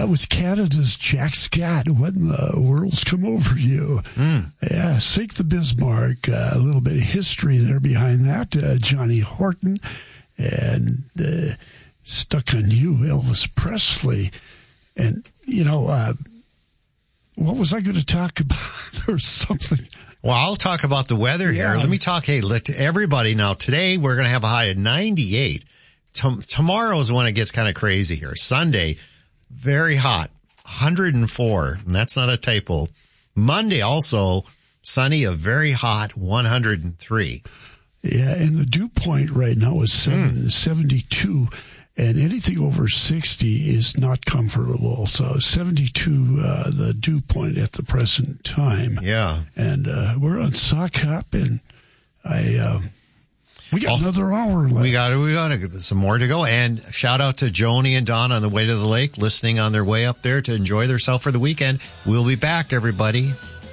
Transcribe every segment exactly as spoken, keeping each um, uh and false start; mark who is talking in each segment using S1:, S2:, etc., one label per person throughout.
S1: that was Canada's Jack Scott. What in the world's come over you? Mm. Yeah, Sink the Bismarck. Uh, a little bit of history there behind that. Uh, Johnny Horton and uh, Stuck on You, Elvis Presley. And, you know, uh, what was I going to talk about? There's something.
S2: Well, I'll talk about the weather here.
S1: Yeah.
S2: Let me talk, hey, let everybody now. Today, we're going to have a high of ninety-eight. T- tomorrow is when it gets kind of crazy here. Sunday, very hot, one hundred four. And that's not a typo. Monday, also sunny, a very hot one hundred three.
S1: Yeah, and the dew point right now is seven,
S2: mm.
S1: seventy-two. And anything over sixty is not comfortable. So seventy-two, uh, the dew point at the present time.
S2: Yeah.
S1: And uh, we're on Sock Hop, and I uh, we got oh, another hour left.
S2: We got we got some more to go. And shout out to Joni and Don on the way to the lake, listening on their way up there to enjoy themselves for the weekend. We'll be back, everybody.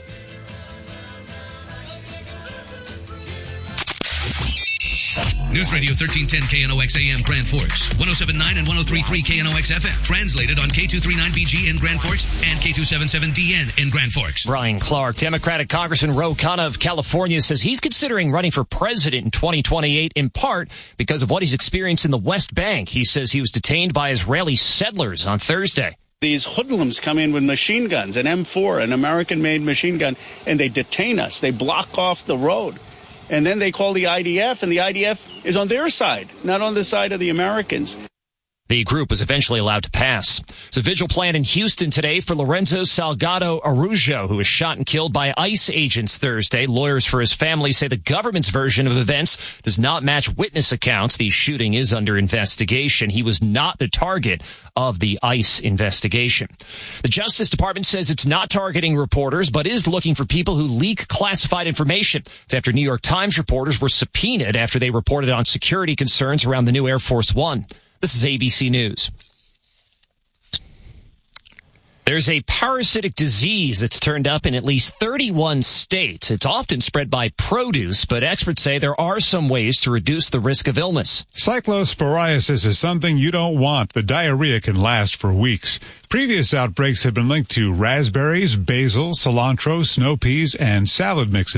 S3: News Radio thirteen ten K N O X A M Grand Forks, one oh seven point nine and one oh three point three K N O X F M. Translated on K two thirty-nine B G in Grand Forks and K two seventy-seven D N in Grand Forks.
S4: Brian Clark, Democratic Congressman Ro Khanna of California, says he's considering running for president in twenty twenty-eight in part because of what he's experienced in the West Bank. He says he was detained by Israeli settlers on Thursday.
S5: These hoodlums come in with machine guns, an M four, an American-made machine gun, and they detain us. They block off the road. And then they call the I D F, and the I D F is on their side, not on the side of the Americans.
S4: The group was eventually allowed to pass. There's a vigil planned in Houston today for Lorenzo Salgado Araujo, who was shot and killed by ICE agents Thursday. Lawyers for his family say the government's version of events does not match witness accounts. The shooting is under investigation. He was not the target of the ICE investigation. The Justice Department says it's not targeting reporters, but is looking for people who leak classified information. It's after New York Times reporters were subpoenaed after they reported on security concerns around the new Air Force One. This is A B C News. There's a parasitic disease that's turned up in at least thirty-one states. It's often spread by produce, but experts say there are some ways to reduce the risk of illness.
S6: Cyclosporiasis is something you don't want. The diarrhea can last for weeks. Previous outbreaks have been linked to raspberries, basil, cilantro, snow peas, and salad mixes.